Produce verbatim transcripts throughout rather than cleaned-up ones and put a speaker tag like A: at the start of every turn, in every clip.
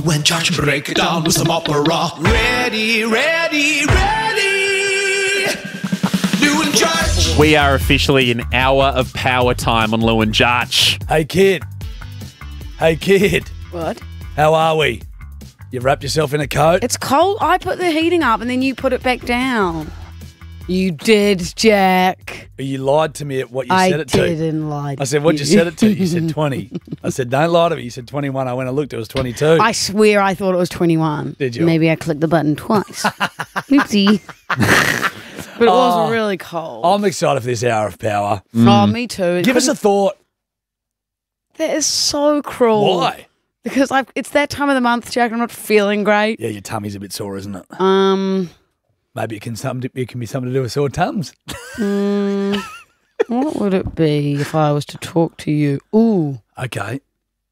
A: When Josh break it down with some opera. Ready, ready, ready. Lou and Josh.
B: We are officially an hour of power time on Lou and Josh.
C: Hey, kid. Hey, kid.
D: What?
C: How are we? You wrapped yourself in a coat?
D: It's cold. I put the heating up and then you put it back down. You did, Jack.
C: You lied to me at what you
D: I
C: said it to.
D: I didn't lie to
C: I said, what'd you set it to? You said twenty. I said, don't lie to me. You said twenty-one. I went and looked. It was twenty-two.
D: I swear I thought it was twenty-one.
C: Did you?
D: Maybe I clicked the button twice. Oopsie. But it was
C: Oh,
D: really cold.
C: I'm excited for this hour of power.
D: Oh, me too. It
C: Give us a
D: couldn't-
C: thought.
D: That is so cruel.
C: Why?
D: Because I've, it's that time of the month, Jack. I'm not feeling great.
C: Yeah, your tummy's a bit sore, isn't it?
D: Um,
C: Maybe it can something. It can be something to do with sore tums.
D: mm, what would it be if I was to talk to you? Ooh,
C: Okay.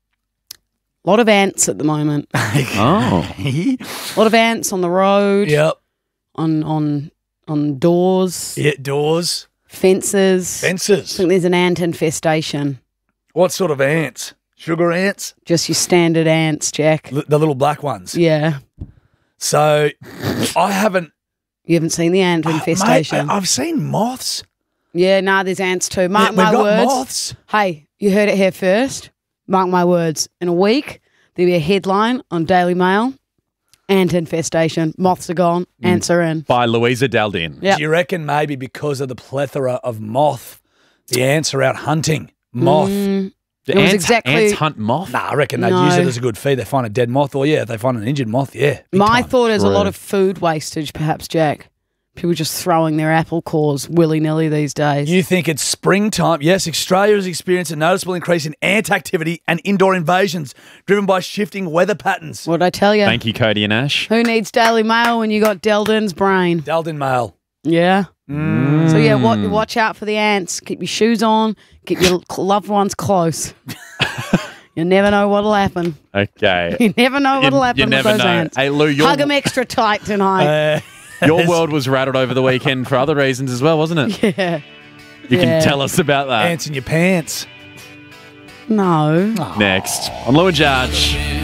D: a lot of ants at the moment.
B: Oh.
D: A lot of ants on the road.
C: Yep.
D: On on on doors.
C: Yeah, doors,
D: Fences. I
C: fences.
D: think there's an ant infestation.
C: What sort of ants? Sugar ants?
D: Just your standard ants, Jack.
C: L- the little black ones.
D: Yeah.
C: So, I haven't.
D: You haven't seen the ant
C: Oh, mate,
D: infestation.
C: I- I've seen moths.
D: yeah, nah, there's ants too. Mark
C: Yeah, we've
D: my
C: got
D: words.
C: moths.
D: Hey, you heard it here first. Mark my words. In a week, there'll be a headline on Daily Mail. Ant infestation. Moths are gone. Ants are in.
B: By Louisa Daldin.
D: Yep.
C: Do you reckon maybe because of the plethora of moth, the ants are out hunting moth?
D: Mm,
B: The
D: It was
B: ants,
D: exactly-
B: ants hunt moth?
C: Nah, I reckon they'd
D: No.
C: use it as a good feed. They find a dead moth, or yeah, if they find an injured moth, yeah. big
D: my
C: time.
D: thought is a lot
B: True.
D: of food wastage, perhaps, Jack. People just throwing their apple cores willy-nilly these days.
C: You think it's springtime? Yes, Australia has experienced a noticeable increase in ant activity and indoor invasions, driven by shifting weather patterns.
D: What'd I tell you?
B: Thank you, Cody and Ash.
D: Who needs Daily Mail when you got Deldin's brain?
C: Daldin Mail.
D: Yeah.
C: Mm.
D: So yeah, watch, watch out for the ants. Keep your shoes on. Keep your loved ones close. You never know what'll happen.
B: Okay.
D: You never know what'll
B: you,
D: happen
B: you
D: with
B: never
D: those
B: know.
D: ants.
B: Hey, Lou, your,
D: Hug them extra tight tonight.
C: Uh,
B: your world was rattled over the weekend for other reasons as well, wasn't it?
D: yeah.
B: You
D: Yeah.
B: can tell us about that
C: ants in your pants.
D: No.
B: next on Lou and Judge.